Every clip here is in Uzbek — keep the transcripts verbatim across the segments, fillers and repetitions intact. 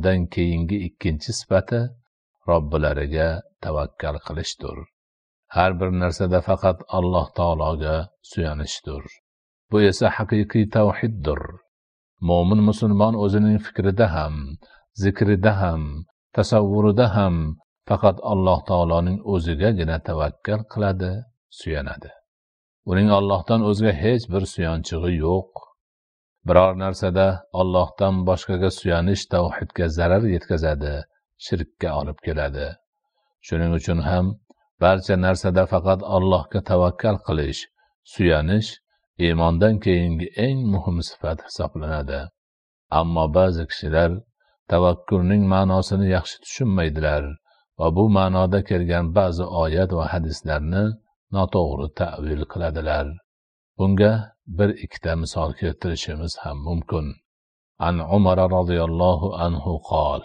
iymondan keyingi ikkinchi sifati robbilariga tavakkal qilishdir. Har bir narsada faqat Alloh taologa suyanishdir. Bu esa haqiqiy tavhiddir. Mo'min musulmon o'zining fikrida ham, zikrida ham, tasavvurida ham faqat Alloh taoloning o'zigagina tavakkal qiladi, suyanadi. Uning Allohdan o'zga hech bir suyanchig'i yo'q. Biror narsada Allohdan boshqaga suyanish tavhidga zarar yetkazadi, shirkka olib keladi. Shuning uchun ham barcha narsada faqat Allohga tavakkal qilish, suyanish iymondan keyingi eng muhim sifat hisoblanadi. Ammo ba'zi kishilar tavakkulning ma'nosini yaxshi tushunmaydilar va bu ma'noda kelgan ba'zi oyat va hadislarni noto'g'ri ta'vil qiladilar. Bunga bir ikkita misol keltirishimiz ham mumkin. An Umar radhiyallohu anhu qol: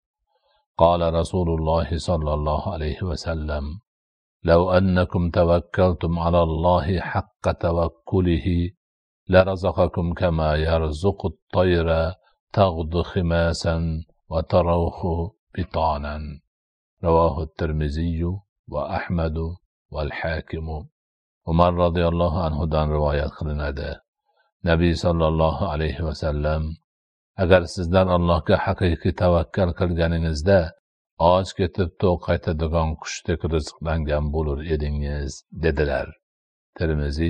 Qala Rasululloh sallallohu alayhi va sallam: "Law annakum tawakkaltum ala Allohi haqqa tawakkulihi la razaqakum kama yarzuqu at-tayra taghdu khimasan wa tarawhu bitanan." Rawahu at-Tirmizi va Ahmad val Hakim. Umar radhiyallohu anhu dan rivoyat qilinadi. Nabiy sallallohu alayhi va sallam: agar sizlar Allohga haqiqiy tavakkal qilganingizda och ketib to'q qaytadigan qushdek rizqlangan bo'lur edingiz, dedilar. Tirmizi,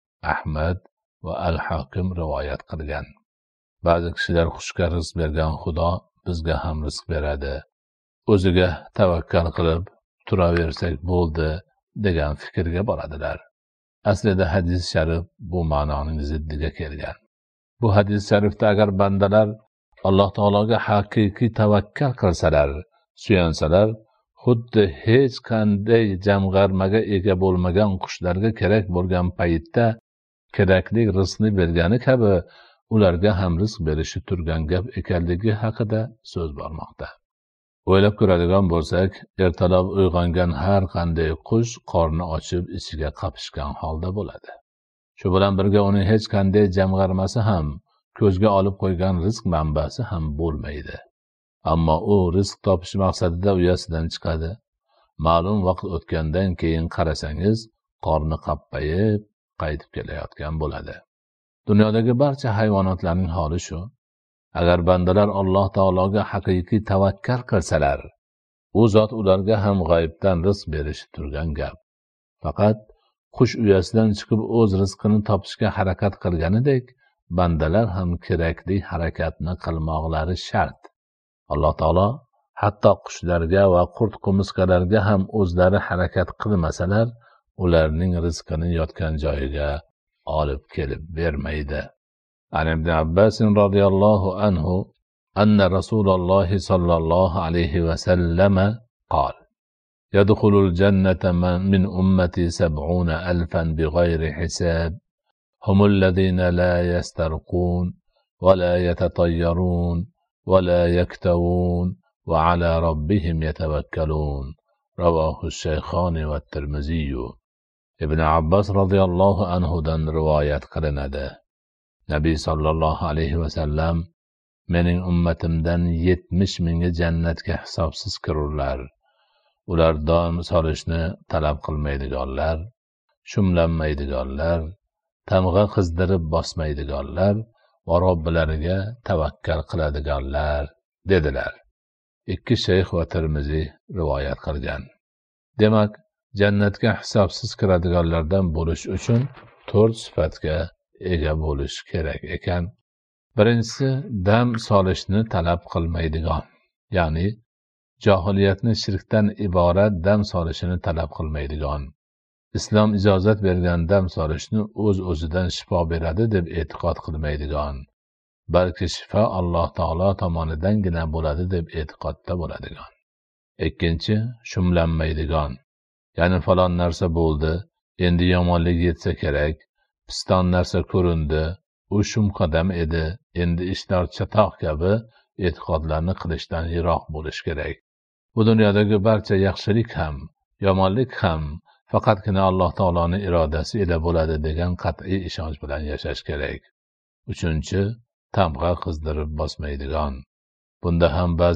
Ahmad va Al-Hakim rivoyat qilgan. Ba'zi kishilar qushga rizq bergan Xudo bizga ham rizq beradi, o'ziga tavakkal qilib turaversak bo'ldi degan fikrga boradilar. Aslida hadis sharif bu ma'noning ziddiga kelgan. Bu hadis sharifda agar bandalar Alloh taologa haqiqiy tavakkal qilsalar, suyansalar, xuddi hech qanday jamg'armaga ega bo'lmagan qushlarga kerak bo'lgan paytda kerakli rizqni bergani kabi ularga ham rizq berishi turgan gap ekanligi haqida so'z bormoqda. O'ylab ko'radigan bo'lsak, ertalab uyg'ongan har qanday qush qorni ochib ichiga qapishgan holda bo'ladi. Shu bilan birga uning hech qanday jamg'armasi ham, ko'zga olib qo'ygan rizq manbasi ham bo'lmaydi. Ammo u rizq topish maqsadida uyasidan chiqadi. Ma'lum vaqt o'tgandan keyin qarasangiz, qorni qappayib qaytib kelayotgan bo'ladi. Dunyodagi barcha hayvonotlarning holi shu. Agar bandalar Alloh taologa haqiqiy tavakkal qilsalar, u zot ularga ham g'aybdan rizq berishi turgan gap. Faqat qush uyasidan chiqib o'z rizqini topishga harakat qilganidek, bandalar ham kerakli harakatni qilmoqlari shart. Alloh taolo hatto qushlarga va qurt-qumursqalarga ham o'zlari harakat qilmasalar, ularning rizqini yotgan joyiga olib kelib bermaydi. An Ibn Abbas radhiyallohu anhu anna Rasululloh sallallohu alayhi va sallam qol: Yadkhulul jannata min ummati sab'una alfan bighayri hisab. Humul ladina la yastarqun wa la yatatayyarun wa la yaktawun wa ala rabbihim yatawakkalun. Rawahu ash-Shaykhani va at-Tirmizi. Ibn Abbas radhiyallohu anhu dan rivoyat qilinadi. Nabiy sallallohu alayhi va sallam: mening ummatimdan yetmish mingi jannatga hisobsiz kirurlar. Ular dom solishni talab qilmaydiganlar, shumlanmaydiganlar, tamg'a qizdirib bosmaydiganlar va Robbilariga tavakkal qiladiganlar, dedilar. Ikki shayx va Tirmizi rivoyat qilgan. Demak, jannatga hisobsiz kiradiganlardan bo'lish uchun to'rt sifatga ega bo'lish kerak ekan. Birinchisi, dam solishni talab qilmaydigan, ya'ni johiliyatni shirkdan iborat dam solishini talab qilmaydigan. Islom ijozat bergan dam solishni o'z-o'zidan shifo beradi deb e'tiqod qilmaydigan, balki shifo Alloh taolo tomonidangina bo'ladi deb e'tiqodda bo'ladigan. Ikkinchi, shumlanmaydigan, ya'ni falon narsa bo'ldi, endi yomonlik yetsa kerak, piston narsa ko'rindi, u shum qadam edi, endi ishlar chatoq kabi e'tiqodlarni qilishdan yiroq bo'lish kerak. Bu dunyodagi barcha yaxshilik ham, yomonlik ham faqatgina Alloh taoloning irodasi ila bo'ladi degan qat'iy ishonch bilan yashash kerak. Uchinchi, tamg'a qizdirib bosmaydigan. Bunda ham ba'zi